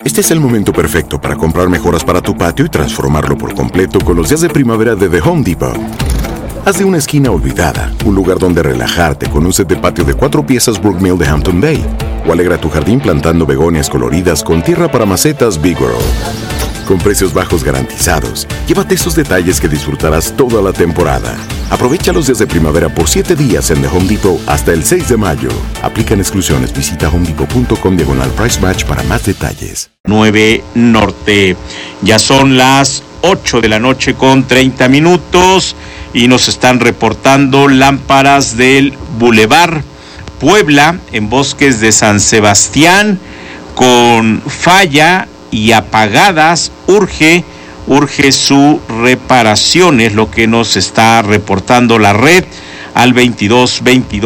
Este es el momento perfecto para comprar mejoras para tu patio y transformarlo por completo con los días de primavera de The Home Depot. Haz de una esquina olvidada un lugar donde relajarte con un set de patio de 4 piezas Brookmill de Hampton Bay. O alegra tu jardín plantando begonias coloridas con tierra para macetas Big World. Con precios bajos garantizados, llévate esos detalles que disfrutarás toda la temporada. Aprovecha los días de primavera por 7 días en The Home Depot hasta el 6 de mayo. Aplican exclusiones. Visita homedepot.com/price match para más detalles. 9 Norte. Ya son las 8 de la noche con 30 minutos y nos están reportando lámparas del Boulevard Puebla en Bosques de San Sebastián con falla y apagadas. Urge su reparación, es lo que nos está reportando la red al 22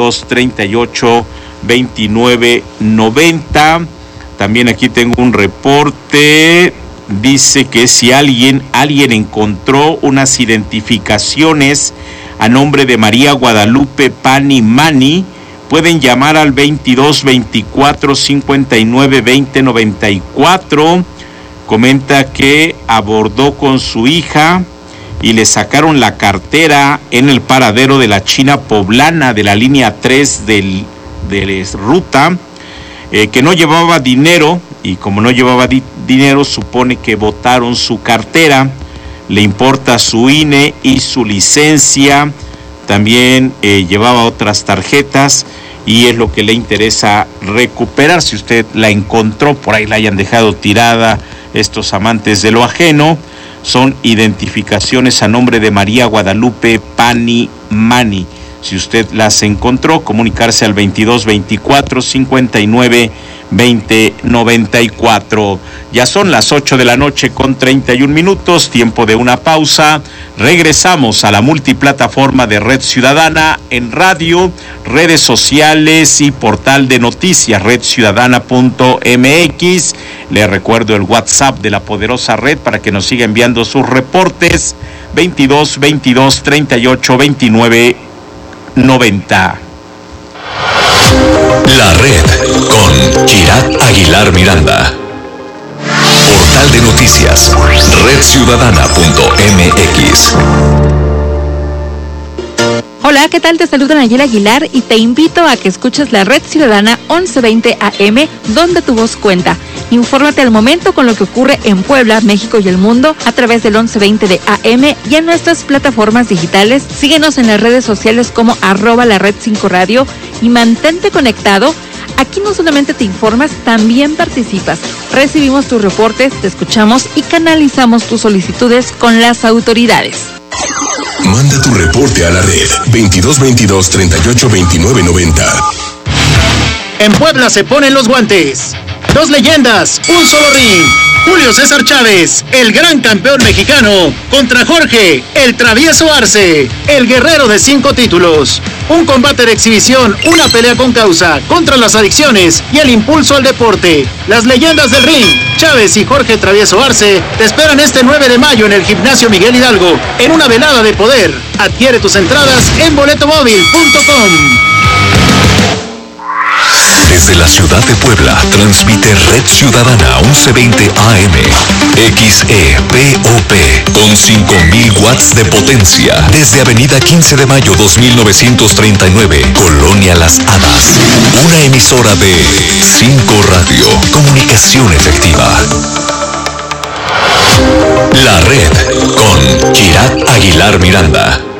38 29 90. También aquí tengo un reporte, dice que si alguien encontró unas identificaciones a nombre de María Guadalupe Pani Mani, pueden llamar al 22 24 59 20 94. Comenta que abordó con su hija y le sacaron la cartera en el paradero de la China Poblana de la línea 3 de ruta, que no llevaba dinero, y como no llevaba dinero supone que botaron su cartera. Le importa su INE y su licencia, también llevaba otras tarjetas y es lo que le interesa recuperar. Si usted la encontró, por ahí la hayan dejado tirada estos amantes de lo ajeno, son identificaciones a nombre de María Guadalupe Pani Mani. Si usted las encontró, comunicarse al 22 24 59 20 94. Ya son las 8 de la noche con 31 minutos, tiempo de una pausa. Regresamos a la multiplataforma de Red Ciudadana en radio, redes sociales y portal de noticias redciudadana.mx. Le recuerdo el WhatsApp de la poderosa red para que nos siga enviando sus reportes: 22 22 38 29 90. La red con Kirat Aguilar Miranda. Portal de noticias redciudadana.mx. Hola, ¿qué tal? Te saluda Nayela Aguilar y te invito a que escuches la Red Ciudadana 1120 AM, donde tu voz cuenta. Infórmate al momento con lo que ocurre en Puebla, México y el mundo a través del 1120 de AM y en nuestras plataformas digitales. Síguenos en las redes sociales como @la Red 5 Radio y mantente conectado. Aquí no solamente te informas, también participas. Recibimos tus reportes, te escuchamos y canalizamos tus solicitudes con las autoridades. Manda tu reporte a la red 22 22 38 29 90. En Puebla se ponen los guantes. 2 leyendas, un solo ring. Julio César Chávez, el gran campeón mexicano, contra Jorge, el travieso Arce, el guerrero de 5 títulos. Un combate de exhibición, una pelea con causa, contra las adicciones y el impulso al deporte. Las leyendas del ring, Chávez y Jorge Travieso Arce, te esperan este 9 de mayo en el Gimnasio Miguel Hidalgo, en una velada de poder. Adquiere tus entradas en boletomóvil.com. Desde la ciudad de Puebla, transmite Red Ciudadana 1120 AM, XEPOP, con 5000 watts de potencia, desde Avenida 15 de Mayo 2939, Colonia Las Hadas. Una emisora de 5 Radio, comunicación efectiva. La red con Kirat Aguilar Miranda.